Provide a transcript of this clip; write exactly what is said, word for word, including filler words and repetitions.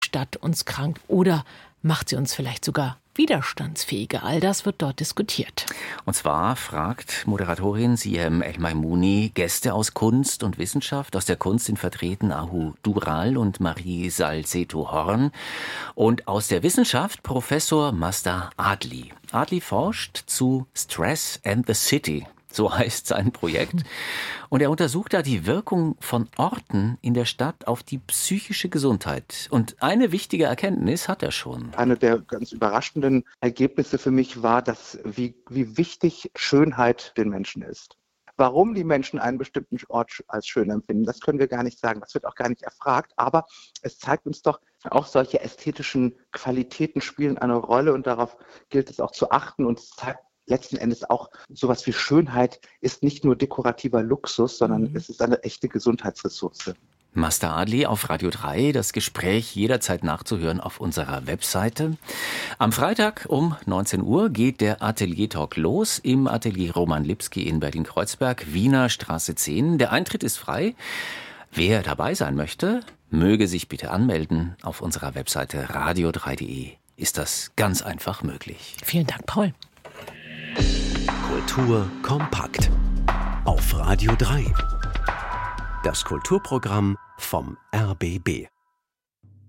Stadt uns krank oder macht sie uns vielleicht sogar widerstandsfähiger? All das wird dort diskutiert. Und zwar fragt Moderatorin Siem El-Maimouni Gäste aus Kunst und Wissenschaft. Aus der Kunst sind vertreten Ahu Dural und Marie Salceto-Horn. Und aus der Wissenschaft Professor Mazda Adli. Adli forscht zu Stress and the City. So heißt sein Projekt. Und er untersucht da die Wirkung von Orten in der Stadt auf die psychische Gesundheit. Und eine wichtige Erkenntnis hat er schon. Eine der ganz überraschenden Ergebnisse für mich war, dass wie, wie wichtig Schönheit den Menschen ist. Warum die Menschen einen bestimmten Ort als schön empfinden, das können wir gar nicht sagen. Das wird auch gar nicht erfragt. Aber es zeigt uns doch, auch solche ästhetischen Qualitäten spielen eine Rolle und darauf gilt es auch zu achten. Und es zeigt letzten Endes auch sowas wie Schönheit ist nicht nur dekorativer Luxus, sondern mhm. es ist eine echte Gesundheitsressource. Mazda Adli auf Radio drei, das Gespräch jederzeit nachzuhören auf unserer Webseite. Am Freitag um neunzehn Uhr geht der Atelier-Talk los im Atelier Roman Lipski in Berlin-Kreuzberg, Wiener Straße zehn. Der Eintritt ist frei. Wer dabei sein möchte, möge sich bitte anmelden. Auf unserer Webseite radio drei punkt de ist das ganz einfach möglich. Vielen Dank, Paul. Kultur kompakt auf Radio drei. Das Kulturprogramm vom R B B.